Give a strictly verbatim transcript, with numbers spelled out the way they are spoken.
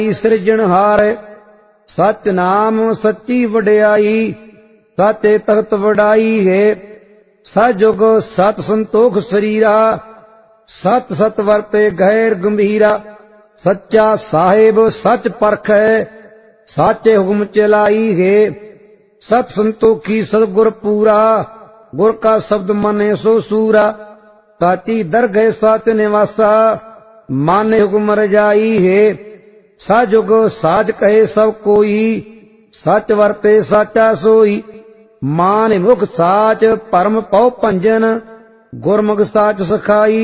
ਸਿਰਜਣਹਾਰ। ਸਚ ਨਾਮ ਸੱਚੀ ਵਡਿਆਈ, ਸਾਚੇ ਤਖਤ ਵਡਾਈ ਹੈ। ਸਜੁਗ ਸਤ ਸੰਤੋਖ ਸਰੀਰਾ, ਸਤ ਸਤ ਵਰਤੇ ਗੈਰ ਗੰਭੀਰਾ। ਸੱਚਾ ਸਾਹਿਬ ਸਚ ਪਰਖੈ, ਸਾਚੇ ਹੁਕਮ ਚਲਾਈ ਹੈ। ਸਤ ਸੰਤੋਖੀ ਸਤਿਗੁਰ ਪੂਰਾ, ਗੁਰ ਕਾ ਸ਼ਬਦ ਮਨੇ ਸੋ ਸੂਰਾ। ਸਾਚੀ ਦਰਗਹਿ ਸਾਚ ਨਿਵਾਸਾ, ਮਾਨੇ ਹੁਕਮ ਰਜਾਈ ਹੈ। ਸਜੁਗ ਸਾਚ ਕਹੇ ਸਭ ਕੋਈ, ਸਚ ਵਰਤੇ ਸਾਚਾ ਸੋਈ। ਮਾਨ ਮੁਖ ਸਾਚ ਭਰਮ ਪਉ ਭੰਜਨ, ਗੁਰਮੁਖ ਸਾਚ ਸਖਾਈ।